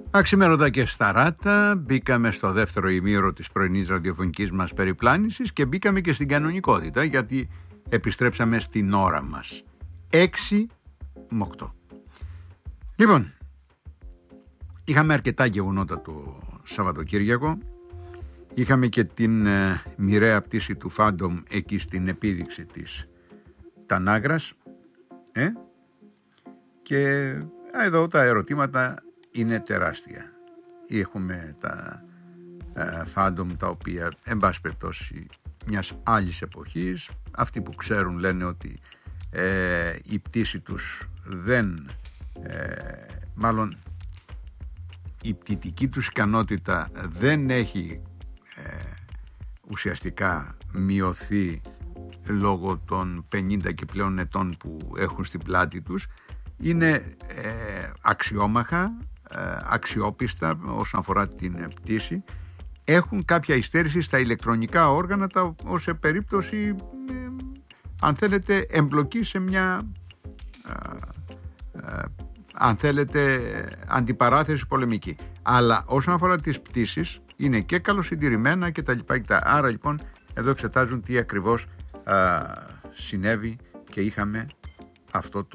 Αξιμέρωτα και σταράτα, μπήκαμε στο δεύτερο ημίωρο της πρωινής ραδιοφωνικής μας περιπλάνησης και μπήκαμε και στην κανονικότητα, γιατί επιστρέψαμε στην ώρα μας. 6 με 8. Λοιπόν, είχαμε αρκετά γεγονότα το Σαββατοκύριακο. Είχαμε και την μοιραία πτήση του Phantom εκεί στην επίδειξη της Τανάγρας. Και εδώ τα ερωτήματα είναι τεράστια. Έχουμε τα Phantom, τα οποία εν πάση περιπτώσει μιας άλλης εποχής. Αυτοί που ξέρουν λένε ότι η πτήση τους δεν μάλλον η πτητική τους ικανότητα δεν έχει ουσιαστικά μειωθεί λόγω των 50 και πλέον ετών που έχουν στην πλάτη τους. Είναι αξιόμαχα, αξιόπιστα όσον αφορά την πτήση. Έχουν κάποια υστέρηση στα ηλεκτρονικά όργανα, ως σε περίπτωση αν θέλετε εμπλοκή σε μια αν θέλετε αντιπαράθεση πολεμική. Αλλά όσον αφορά τις πτήσεις είναι και καλοσυντηρημένα και τα λοιπά. Άρα λοιπόν εδώ εξετάζουν τι ακριβώς συνέβη και είχαμε αυτό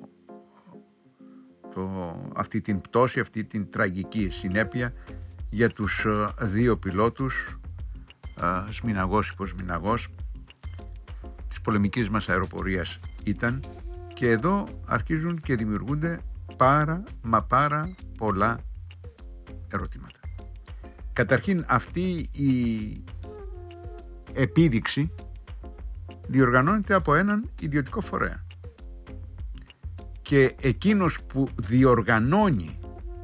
αυτή την πτώση, αυτή την τραγική συνέπεια για τους δύο πιλότους, σμηναγός υποσμηναγός της πολεμικής μας αεροπορίας ήταν. Και εδώ αρχίζουν και δημιουργούνται πάρα πολλά ερωτήματα. Καταρχήν, αυτή η επίδειξη διοργανώνεται από έναν ιδιωτικό φορέα και εκείνος που διοργανώνει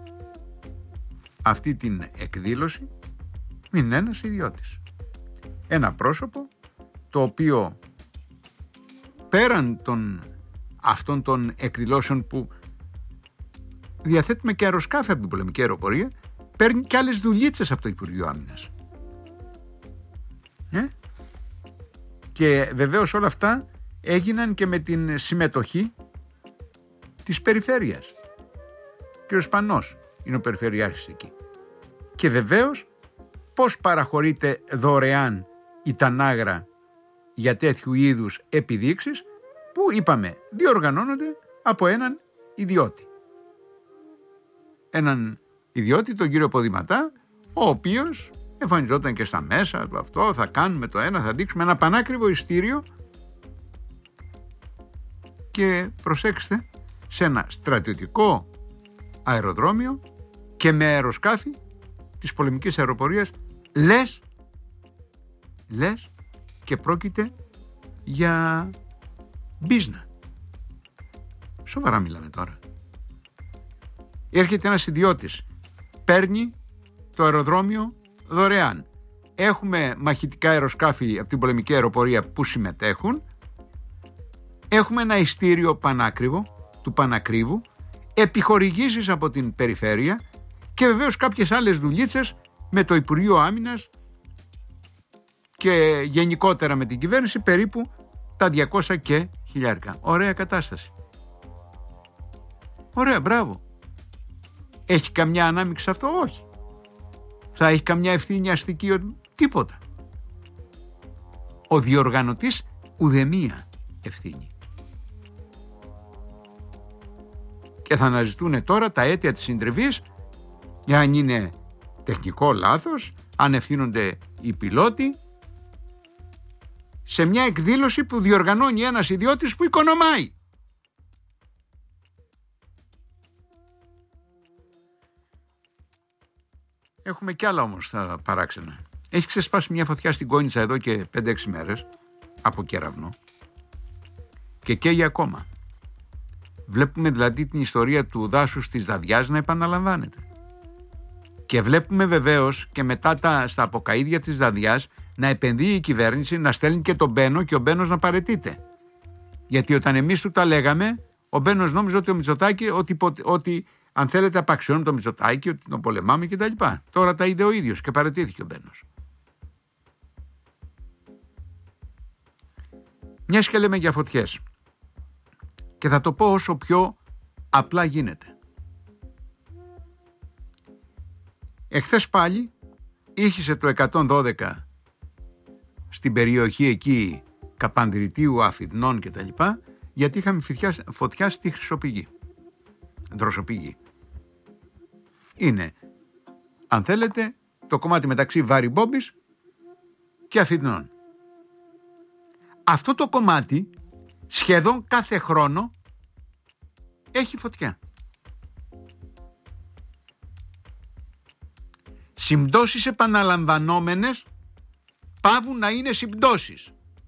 αυτή την εκδήλωση είναι ένας ιδιώτης. Ένα πρόσωπο το οποίο πέραν αυτών των εκδηλώσεων που διαθέτουμε και αεροσκάφη από την πολεμική αεροπορία, παίρνει και άλλες δουλίτσες από το Υπουργείο Άμυνας. Και βεβαίως όλα αυτά έγιναν και με την συμμετοχή της περιφέρειας. Ο κ. Σπανός είναι ο περιφερειάρχης εκεί. Και βεβαίως πώς παραχωρείται δωρεάν η Τανάγρα για τέτοιου είδους επιδείξεις που είπαμε διοργανώνονται από έναν ιδιώτη. Έναν ιδιώτη, τον κύριο Ποδηματά, ο οποίος εμφανιζόταν και στα μέσα του αυτό, θα κάνουμε το ένα, θα δείξουμε ένα πανάκριβο ειστήριο και προσέξτε, σε ένα στρατιωτικό αεροδρόμιο και με αεροσκάφη της πολεμικής αεροπορίας, λες και πρόκειται για μπίζνα. Σοβαρά μιλάμε τώρα. Έρχεται ένας ιδιώτης, παίρνει το αεροδρόμιο δωρεάν. Έχουμε μαχητικά αεροσκάφη από την πολεμική αεροπορία που συμμετέχουν. Έχουμε ένα ειστήριο πανάκριβο, του πανακρίβου, επιχορηγήσεις από την περιφέρεια και βεβαίως κάποιες άλλες δουλίτσες με το Υπουργείο Άμυνας και γενικότερα με την κυβέρνηση, περίπου τα 200 και χιλιάρικα. Ωραία κατάσταση. Ωραία, μπράβο. Έχει καμιά ανάμειξη αυτό? Όχι. Θα έχει καμιά ευθύνη αστική? Τίποτα. Ο διοργανωτής ουδεμία ευθύνη. Και θα αναζητούν τώρα τα αίτια της συντριβής, αν είναι τεχνικό λάθος, αν ευθύνονται οι πιλότοι, σε μια εκδήλωση που διοργανώνει ένας ιδιώτης που οικονομάει. Έχουμε κι άλλα όμως τα παράξενα. Έχει ξεσπάσει μια φωτιά στην Κόνιτσα εδώ και 5-6 μέρες από κεραυνό και καίγει ακόμα. Βλέπουμε δηλαδή την ιστορία του δάσους της Δαδιάς να επαναλαμβάνεται. Και βλέπουμε βεβαίως και μετά στα αποκαΐδια της Δαδιάς να επενδύει η κυβέρνηση, να στέλνει και τον Μπένο και ο Μπένος να παραιτείται. Γιατί όταν εμείς του τα λέγαμε, ο Μπένος νόμιζε ότι ο Μητσοτάκη, ότι αν θέλετε απαξιώνουμε το Μητσοτάκη, ότι τον πολεμάμε κτλ. Τώρα τα είδε ο ίδιος και παραιτήθηκε ο Μπένος. Μιας και λέμε για φωτιές, και θα το πω όσο πιο απλά γίνεται. Εχθές πάλι ήχησε το 112 στην περιοχή εκεί Καπανδριτίου, Αφιδνών κτλ, γιατί είχαμε φωτιά στη Χρυσοπηγή, Δροσοπηγή. Είναι, αν θέλετε, το κομμάτι μεταξύ Βαρυμπόμπης και Αφιδνών. Αυτό το κομμάτι σχεδόν κάθε χρόνο έχει φωτιά. Συμπτώσεις επαναλαμβανόμενες πάβουν να είναι συμπτώσεις.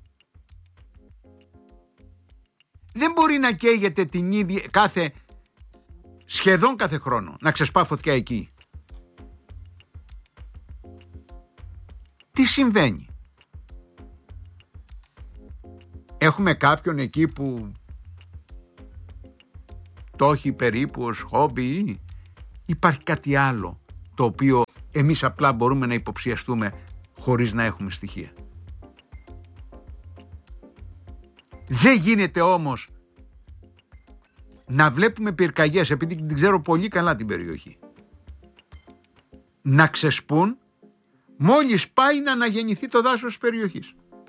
Δεν μπορεί να καίγεται την ίδια σχεδόν κάθε χρόνο να ξεσπά φωτιά εκεί. Τι συμβαίνει? Έχουμε κάποιον εκεί που το έχει περίπου ως χόμπι, ή υπάρχει κάτι άλλο το οποίο εμείς απλά μπορούμε να υποψιαστούμε χωρίς να έχουμε στοιχεία? Δεν γίνεται όμως να βλέπουμε πυρκαγιές, επειδή την ξέρω πολύ καλά την περιοχή, να ξεσπούν μόλις πάει να αναγεννηθεί το δάσος της περιοχής.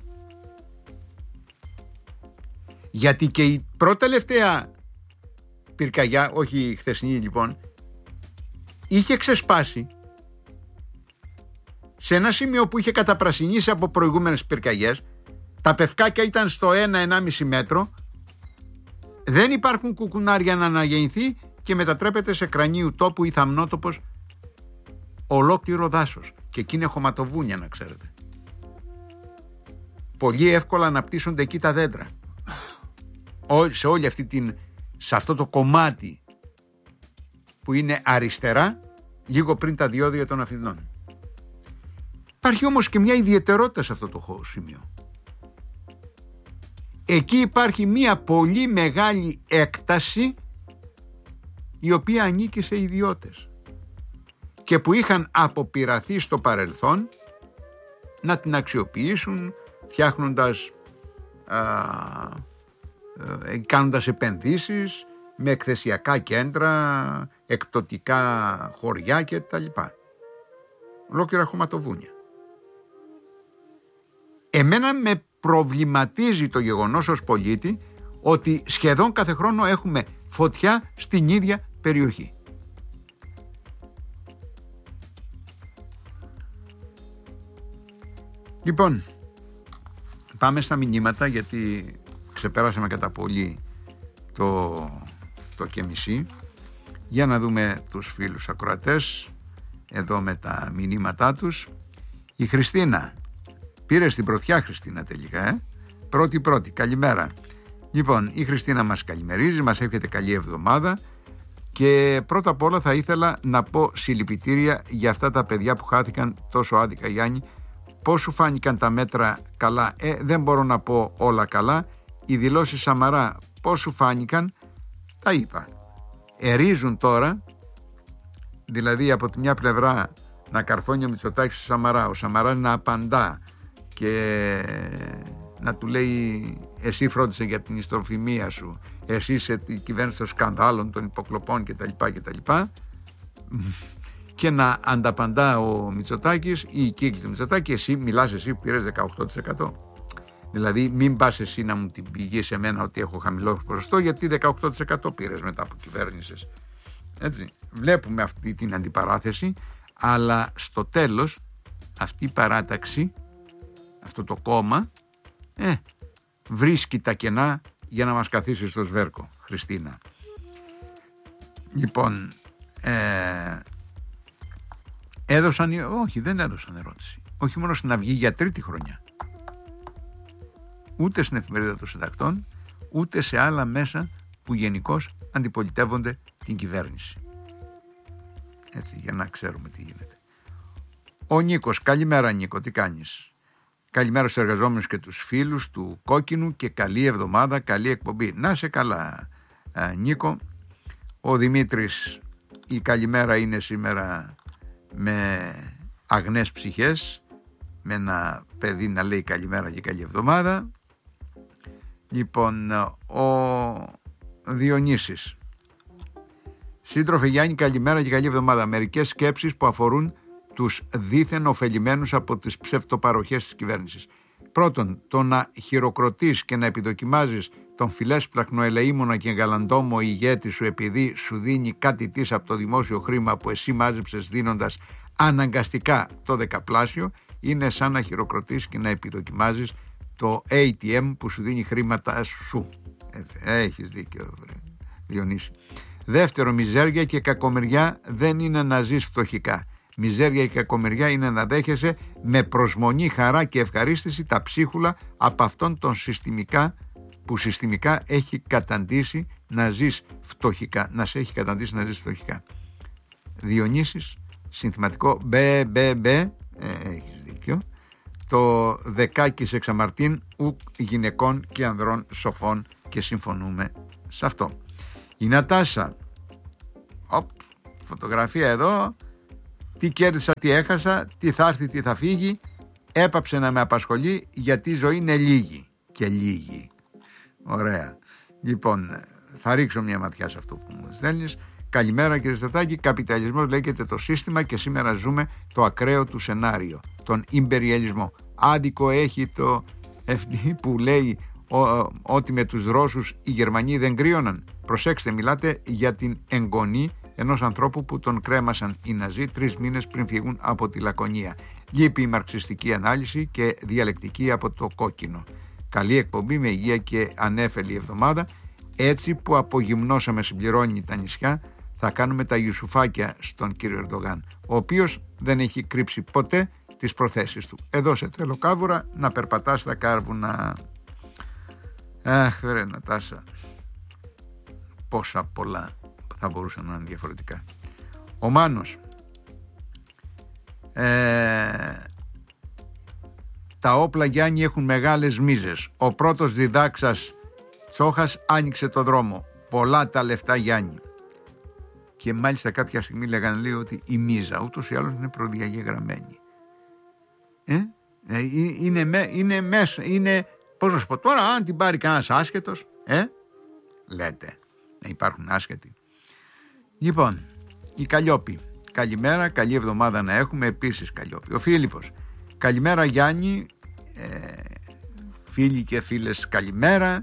Γιατί και η πρώτη τελευταία πυρκαγιά, όχι η χθεσινή λοιπόν, είχε ξεσπάσει σε ένα σημείο που είχε καταπρασινίσει από προηγούμενες πυρκαγιές. Τα πευκάκια ήταν στο 1-1,5 μέτρο, δεν υπάρχουν κουκουνάρια να αναγεννηθεί και μετατρέπεται σε κρανίου τόπου ή θαμνότοπος ολόκληρο δάσος. Και εκεί είναι χωματοβούνια, να ξέρετε. Πολύ εύκολα αναπτύσσονται εκεί τα δέντρα. Σε όλη σε αυτό το κομμάτι που είναι αριστερά, λίγο πριν τα διόδια των Αφιδνών. Υπάρχει όμως και μια ιδιαιτερότητα σε αυτό το σημείο. Εκεί υπάρχει μια πολύ μεγάλη έκταση η οποία ανήκει σε ιδιώτες και που είχαν αποπειραθεί στο παρελθόν να την αξιοποιήσουν φτιάχνοντας, κάνοντας επενδύσεις με εκθεσιακά κέντρα, εκπτωτικά χωριά και τα λοιπά. Ολόκληρα χωματοβούνια. Εμένα με προβληματίζει το γεγονός ως πολίτη ότι σχεδόν κάθε χρόνο έχουμε φωτιά στην ίδια περιοχή. Λοιπόν, πάμε στα μηνύματα, γιατί ξεπεράσαμε κατά πολύ το και μισή. Για να δούμε τους φίλους ακροατές εδώ με τα μηνύματά τους. Η Χριστίνα πήρε στην πρωτιά, Χριστίνα, τελικά, πρώτη, καλημέρα. Λοιπόν, η Χριστίνα μας καλημερίζει, μας εύχεται καλή εβδομάδα και πρώτα απ' όλα θα ήθελα να πω συλληπιτήρια για αυτά τα παιδιά που χάθηκαν τόσο άδικα, Γιάννη. Πώς σου φάνηκαν τα μέτρα? Καλά? Δεν μπορώ να πω όλα καλά. Οι δηλώσεις Σαμαρά πώς σου φάνηκαν? Τα είπα. Ερίζουν τώρα, δηλαδή από τη μια πλευρά να καρφώνει ο Μητσοτάκης στο Σαμαρά, ο Σαμαράς να απαντά και να του λέει εσύ φρόντισε για την ιστροφημία σου, εσύ είσαι η κυβέρνηση των σκανδάλων, των υποκλοπών κτλ. Και να ανταπαντά ο Μητσοτάκης ή η κύκλη του Μητσοτάκη, εσύ μιλάς, εσύ που πήρες 18%. Δηλαδή μην πας εσύ να μου την πηγείς σε μένα ότι έχω χαμηλό ποσοστό, γιατί 18% πήρες μετά που κυβέρνησες. Έτσι, βλέπουμε αυτή την αντιπαράθεση, αλλά στο τέλος αυτή η παράταξη, αυτό το κόμμα βρίσκει τα κενά για να μας καθίσει στο σβέρκο, Χριστίνα. Λοιπόν, δεν έδωσαν ερώτηση. Όχι μόνο στην Αυγή για τρίτη χρονιά. Ούτε στην Εφημερίδα των Συντακτών, ούτε σε άλλα μέσα που γενικώς αντιπολιτεύονται την κυβέρνηση. Έτσι, για να ξέρουμε τι γίνεται. Ο Νίκος, καλημέρα Νίκο, τι κάνεις? Καλημέρα στους εργαζόμενους και τους φίλους του Κόκκινου και καλή εβδομάδα, καλή εκπομπή. Να σε καλά Νίκο. Ο Δημήτρης, η καλημέρα είναι σήμερα με αγνές ψυχές, με ένα παιδί να λέει καλημέρα και καλή εβδομάδα. Λοιπόν, ο Διονύσης, σύντροφε Γιάννη, καλημέρα και καλή εβδομάδα. Μερικές σκέψεις που αφορούν τους δήθεν ωφελημένους από τις ψευτοπαροχές της κυβέρνησης. Πρώτον, το να χειροκροτείς και να επιδοκιμάζεις τον φιλέσπλαχνο ελεήμονα και γαλαντόμο ηγέτη σου επειδή σου δίνει κάτι της από το δημόσιο χρήμα που εσύ μάζεψες δίνοντας αναγκαστικά το δεκαπλάσιο, είναι σαν να χειροκροτείς και να επιδοκιμάζεις το ATM που σου δίνει χρήματα σου. Έχεις δίκιο, Διονύση. Δεύτερο, μιζέρια και κακομεριά δεν είναι να ζεις φτωχικά. Μιζέρια και κακομεριά είναι να δέχεσαι με προσμονή, χαρά και ευχαρίστηση τα ψίχουλα από αυτόν τον που συστημικά έχει καταντήσει να ζεις φτωχικά. Να σε έχει καταντήσει να ζεις φτωχικά. Διονύσης, συνθηματικό μπε, έχεις δίκιο. Το δεκάκης εξαμαρτίν ουκ γυναικών και ανδρών σοφών, και συμφωνούμε σε αυτό. Η Νατάσα, φωτογραφία εδώ, τι κέρδισα, τι έχασα, τι θα έρθει, τι θα φύγει, έπαψε να με απασχολεί γιατί η ζωή είναι λίγη και λίγη. Ωραία. Λοιπόν, θα ρίξω μια ματιά σε αυτό που μου στέλνεις. Καλημέρα κύριε Στατάκη, καπιταλισμός λέγεται το σύστημα και σήμερα ζούμε το ακραίο του σενάριο, τον ιμπεριαλισμό. Άδικο έχει το FD που λέει ότι με τους Ρώσους οι Γερμανοί δεν κρύωναν. Προσέξτε, μιλάτε για την εγγονή ενός ανθρώπου που τον κρέμασαν οι Ναζί 3 μήνες πριν φύγουν από τη Λακωνία. Λείπει η μαρξιστική ανάλυση και διαλεκτική από το κόκκινο. Καλή εκπομπή με υγεία και ανέφελη εβδομάδα. Έτσι που απογυμνώσαμε, συμπληρώνει τα νησιά, θα κάνουμε τα Ιουσουφάκια στον κύριο Ερντογάν, ο οποίος δεν έχει κρύψει ποτέ τις προθέσεις του. Εδώ σε θέλω κάβουρα να περπατάς τα κάρβουνα. Αχ, ρε Νατάσα, πόσα πολλά θα μπορούσαν να είναι διαφορετικά. Ο Μάνος, τα όπλα Γιάννη έχουν μεγάλες μίζες. Ο πρώτος διδάξας Τσόχας άνοιξε το δρόμο. Πολλά τα λεφτά Γιάννη. Και μάλιστα κάποια στιγμή λέγανε, λέει, ότι η μίζα ούτως ή άλλως είναι προδιαγεγραμμένη. Είναι μέσα, είναι, πώς να σου πω τώρα, αν την πάρει κανένας άσχετος, λέτε, να υπάρχουν άσχετοι. Λοιπόν, η Καλλιόπη, καλημέρα, καλή εβδομάδα να έχουμε, επίσης Καλλιόπη. Ο Φίλιππος, καλημέρα Γιάννη, φίλοι και φίλες καλημέρα,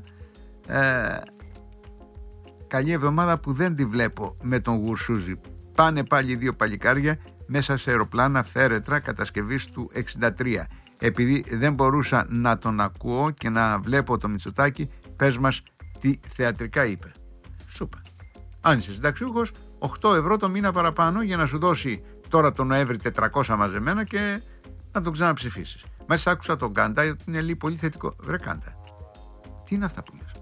καλή εβδομάδα που δεν τη βλέπω με τον Γουρσούζη. Πάνε πάλι 2 παλικάρια μέσα σε αεροπλάνα φέρετρα κατασκευής του 63. Επειδή δεν μπορούσα να τον ακούω και να βλέπω το Μητσοτάκη, πες μας τι θεατρικά είπε. Σούπα. Αν είσαι συνταξιούχος, 8 ευρώ το μήνα παραπάνω για να σου δώσει τώρα τον Νοέμβρη 400 μαζεμένα και να τον ξαναψηφίσεις. Μάλιστα άκουσα τον Κάντα, ότι είναι λίγο πολύ θετικό. Βρε Κάντα, τι είναι αυτά που λες?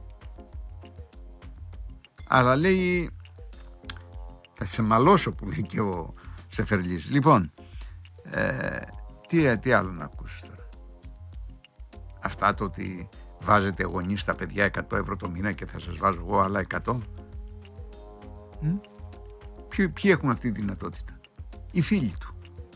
Αλλά λέει, θα σε μαλώσω που λέει και ο Σεφερλής. Λοιπόν, τι άλλο να ακούσεις τώρα? Αυτά το ότι βάζετε γονείς στα παιδιά 100 ευρώ το μήνα και θα σας βάζω εγώ άλλα 100. Ποιοι έχουν αυτή τη δυνατότητα? Οι φίλοι του.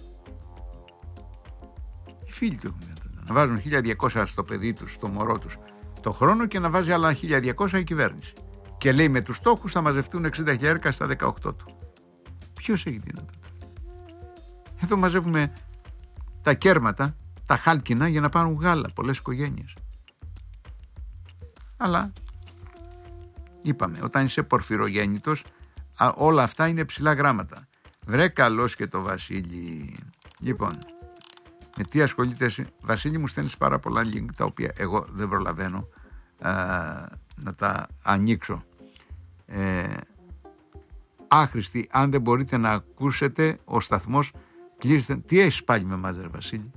Οι φίλοι του έχουν δυνατότητα να βάζουν 1.200 στο παιδί τους, στο μωρό τους το χρόνο και να βάζει άλλα 1.200 η κυβέρνηση. Και λέει με τους στόχους θα μαζευτούν 60.000 στα 18 του. Ποιος έχει δυνατότητα? Εδώ μαζεύουμε τα κέρματα, τα χάλκινα για να πάρουν γάλα πολλές οικογένειες. Αλλά είπαμε, όταν είσαι πορφυρογέννητος, όλα αυτά είναι ψηλά γράμματα. Βρε καλώς και το Βασίλη. Λοιπόν, με τι ασχολείται εσύ? Βασίλη, μου στέλνεις πάρα πολλά link τα οποία εγώ δεν προλαβαίνω να τα ανοίξω. Άχρηστη, αν δεν μπορείτε να ακούσετε, ο σταθμός κλείστε. Τι έχεις πάλι με μας, ρε Βασίλη?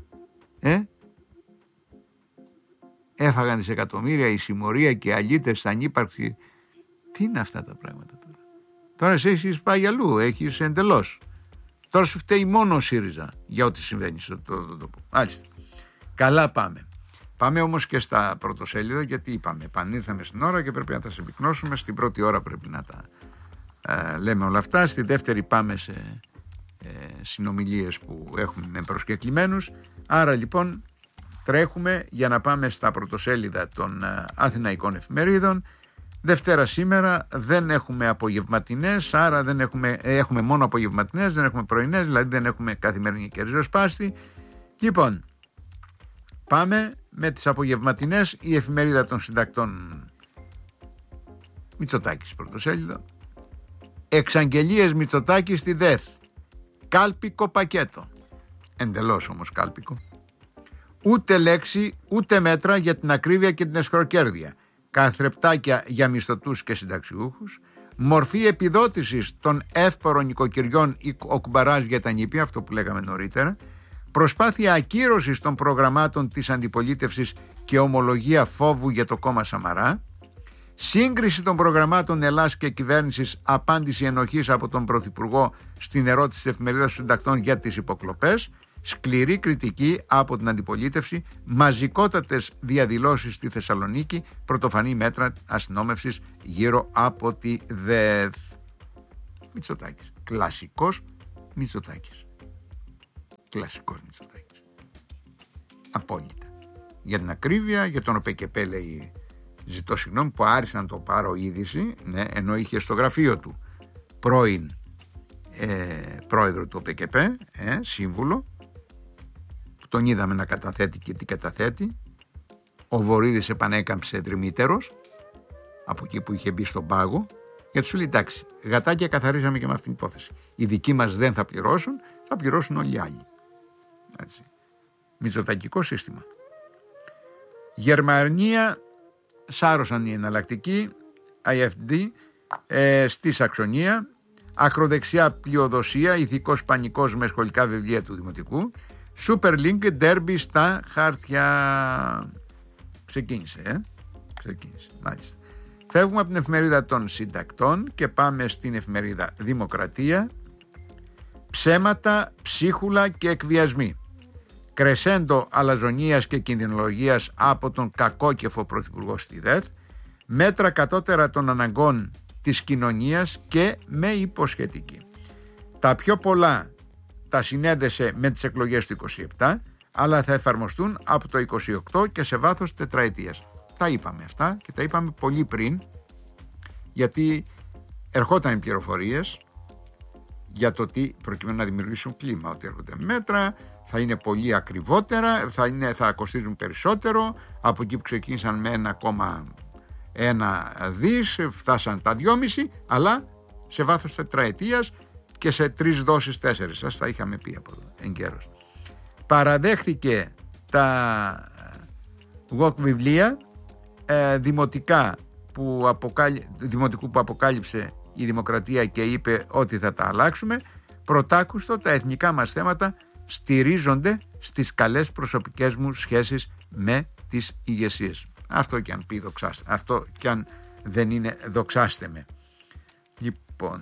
Έφαγαν δισεκατομμύρια η συμμορία και αλήτες στα ανύπαρξη. Τι είναι αυτά τα πράγματα τώρα? Τώρα εσύ έχεις πάει αλλού, έχεις εντελώς. Τώρα σου φταίει μόνο ο ΣΥΡΙΖΑ για ό,τι συμβαίνει στο τόπο. Μάλιστα. Καλά πάμε. Πάμε όμως και στα πρωτοσέλιδα, γιατί είπαμε, επανήλθαμε στην ώρα και πρέπει να τα συμπυκνώσουμε. Στην πρώτη ώρα πρέπει να τα λέμε όλα αυτά. Στη δεύτερη πάμε σε συνομιλίες που έχουμε με προσκεκλημένους. Άρα λοιπόν τρέχουμε για να πάμε στα πρωτοσέλιδα των αθηναϊκών εφημερίδων. Δευτέρα σήμερα δεν έχουμε απογευματινές, άρα έχουμε μόνο απογευματινές, δεν έχουμε πρωινές, δηλαδή δεν έχουμε καθημερινή και ριζοσπάστη. Λοιπόν, πάμε με τις απογευματινές. Η εφημερίδα των συντακτών, Μητσοτάκης πρωτοσέλιδο. Εξαγγελίες Μητσοτάκη στη ΔΕΘ. Κάλπικο πακέτο. Εντελώς όμως κάλπικο. Ούτε λέξη, ούτε μέτρα για την ακρίβεια και την εσχροκέρδεια. Καθρεπτάκια για μισθωτούς και συνταξιούχους. Μορφή επιδότησης των εύπορων νοικοκυριών ή ο κουμπαράς για τα νήπια, αυτό που λέγαμε νωρίτερα. Προσπάθεια ακύρωσης των προγραμμάτων της αντιπολίτευσης και ομολογία φόβου για το κόμμα Σαμαρά. Σύγκριση των προγραμμάτων Ελλάς και κυβέρνησης, απάντηση ενοχής από τον Πρωθυπουργό στην ερώτηση της εφημερίδας των συντακτών για τις υποκλοπές. Σκληρή κριτική από την αντιπολίτευση, μαζικότατες διαδηλώσεις στη Θεσσαλονίκη, πρωτοφανή μέτρα αστυνόμευσης γύρω από τη ΔΕΘ. Μητσοτάκης. Κλασικός Μητσοτάκης. Κλασικός Μητσοτάκης. Απόλυτα. Για την ακρίβεια, για τον ΟΠΕΚΕΠΕ λέει, ζητώ συγγνώμη που άρχισα να το πάρω είδηση, ναι, ενώ είχε στο γραφείο του πρώην πρόεδρο του ΟΠΕΚΕΠΕ, σύμβουλο, που τον είδαμε να καταθέτει και τι καταθέτει. Ο Βορίδης επανέκαμψε τριμήτερος από εκεί που είχε μπει στον πάγο, γιατί σου λέει εντάξει, γατάκια καθαρίσαμε και με αυτήν την υπόθεση. Οι δικοί μας δεν θα πληρώσουν, θα πληρώσουν όλοι οι άλλοι. Έτσι. Μητσοτακικό σύστημα. Γερμανία, σάρωσαν οι εναλλακτικοί, IFD, στη Σαξονία. Ακροδεξιά πλειοδοσία, ηθικός πανικός με σχολικά βιβλία του Δημοτικού. Super League, ντέρμπι στα χάρτια. Ξεκίνησε, Ξεκίνησε, μάλιστα. Φεύγουμε από την εφημερίδα των συντακτών και πάμε στην εφημερίδα Δημοκρατία. Ψέματα, ψίχουλα και εκβιασμοί. Κρεσέντο αλαζονίας και κινδυνολογίας από τον κακόκεφο πρωθυπουργό στη ΔΕΘ. Μέτρα κατώτερα των αναγκών της κοινωνίας και με υποσχετική. Τα πιο πολλά τα συνέδεσε με τις εκλογές του 27, αλλά θα εφαρμοστούν από το 28 και σε βάθος τετραετίας. Τα είπαμε αυτά και τα είπαμε πολύ πριν, γιατί ερχόταν οι πληροφορίες για το τι, προκειμένου να δημιουργήσουν κλίμα, ότι έρχονται μέτρα, θα είναι πολύ ακριβότερα, θα κοστίζουν περισσότερο, από εκεί που ξεκίνησαν με 1,1 δις, φτάσαν τα 2,5, αλλά σε βάθος τετραετίας και σε 3 δόσεις 4. Σας τα είχαμε πει από εδώ, εγκαίρως. Παραδέχθηκε τα WOC βιβλία δημοτικού που αποκάλυψε η Δημοκρατία και είπε ότι θα τα αλλάξουμε. Πρωτάκουστο, τα εθνικά μας θέματα στηρίζονται στις καλές προσωπικές μου σχέσεις με τις ηγεσίες. Αυτό και αν πει δοξάστε, αυτό και αν δεν είναι δοξάστε με. Λοιπόν,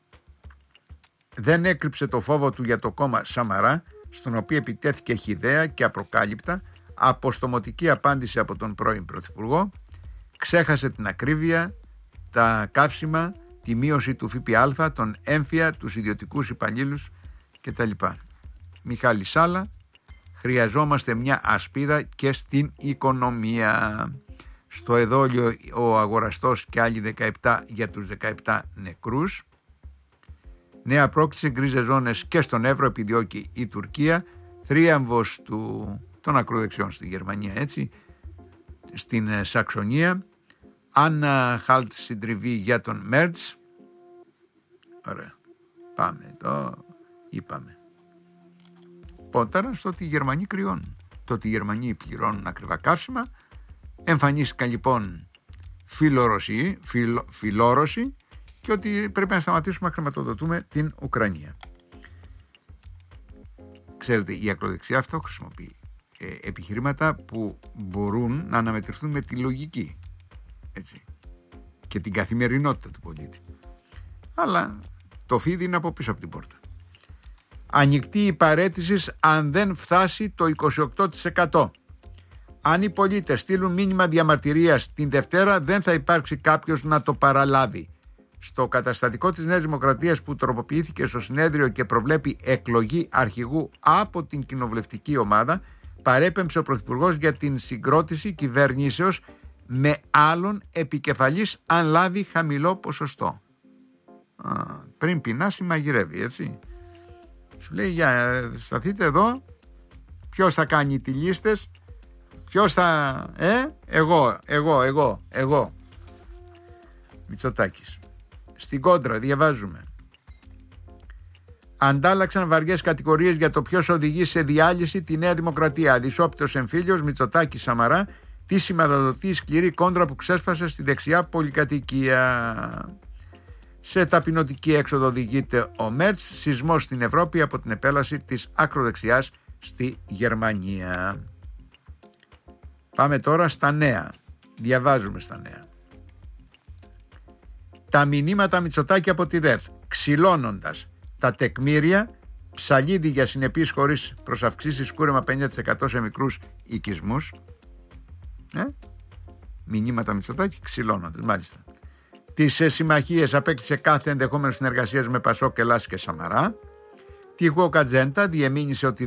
δεν έκρυψε το φόβο του για το κόμμα Σαμαρά, στον οποίο επιτέθηκε χυδαία και απροκάλυπτα, αποστομωτική απάντηση από τον πρώην Πρωθυπουργό, ξέχασε την ακρίβεια, τα καύσιμα, τη μείωση του ΦΠΑ, τον έμφυα, τους ιδιωτικούς υπαλλήλους κτλ. Μιχάλη Σάλα, χρειαζόμαστε μια ασπίδα και στην οικονομία. Στο εδόλιο ο αγοραστός και άλλοι 17 για τους 17 νεκρούς. Νέα πρόκληση, γκρίζες ζώνες και στον Εύρο επιδιώκει η Τουρκία. Θρίαμβος των ακροδεξιών στη Γερμανία, έτσι. Στην Σαξονία. Άννα Χάλτ συντριβή για τον Μέρτς. Ωραία. Πάμε εδώ. Είπαμε. Πόταρα στο ότι οι Γερμανοί κρυώνουν. Το ότι οι Γερμανοί πληρώνουν ακριβά καύσιμα. Εμφανίστηκαν λοιπόν φιλόρωσοι και ότι πρέπει να σταματήσουμε να χρηματοδοτούμε την Ουκρανία. Ξέρετε, η ακροδεξιά αυτό χρησιμοποιεί επιχειρήματα που μπορούν να αναμετρηθούν με τη λογική, έτσι, και την καθημερινότητα του πολίτη. Αλλά το φίδι είναι από πίσω από την πόρτα. Ανοιχτή η παραίτηση αν δεν φτάσει το 28%. Αν οι πολίτες στείλουν μήνυμα διαμαρτυρίας την Δευτέρα, δεν θα υπάρξει κάποιος να το παραλάβει. Στο καταστατικό της Νέας Δημοκρατίας που τροποποιήθηκε στο συνέδριο και προβλέπει εκλογή αρχηγού από την κοινοβουλευτική ομάδα, παρέπεμψε ο Πρωθυπουργός για την συγκρότηση κυβερνήσεως με άλλον επικεφαλής αν λάβει χαμηλό ποσοστό. Πριν πεινάσει μαγειρεύει, έτσι. Σου λέει, για σταθείτε εδώ, ποιος θα κάνει τις λίστες, ποιος θα... Εγώ. Μητσοτάκης. Στην κόντρα διαβάζουμε. Αντάλλαξαν βαριές κατηγορίες για το ποιος οδηγεί σε διάλυση τη Νέα Δημοκρατία. Αδυσόπιτος εμφύλιος Μητσοτάκης Σαμαρά, τη σηματοδοτεί σκληρή κόντρα που ξέσπασε στη δεξιά πολυκατοικία. Σε ταπεινωτική έξοδο οδηγείται ο Μέρτς, σεισμός στην Ευρώπη από την επέλαση της ακροδεξιάς στη Γερμανία. Πάμε τώρα στα νέα. Διαβάζουμε στα νέα. Τα μηνύματα Μητσοτάκη από τη ΔΕΘ, ξυλώνοντας τα τεκμήρια, ψαλίδι για συνεπείς χωρίς προσαυξήσεις, κούρεμα 50% σε μικρούς οικισμούς. Μηνύματα Μητσοτάκη ξυλώνοντας, μάλιστα. Τις συμμαχίες απέκτησε κάθε ενδεχόμενο συνεργασίας με Πασόκ, Ελλάς και Σαμαρά. Τη Γουοκατζέντα διεμήνυσε ότι